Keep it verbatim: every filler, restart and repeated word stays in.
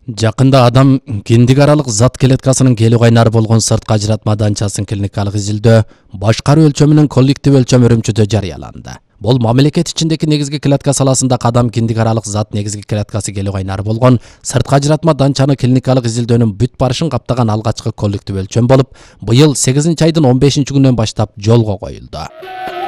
Жакында адам киндик аралык зат клеткасынын келүү кайнары болгон сырткы ажыратма данчасын клиникалык изилдөө башкаруу өлчөмүнүн коллектив өлчөм үрүмчүдө жарыяланды. Бул мамлекет ичиндеги негизги клетка саласында кадам киндик аралык зат негизги клеткасы келүү кайнары болгон сырткы ажыратма данчаны клиникалык изилдөөнүн бүт барышын каптаган алгачкы коллектив өлчөм болуп, быйыл сегизинчи айдын он бешинчи күнүнөн баштап жолго коюлду.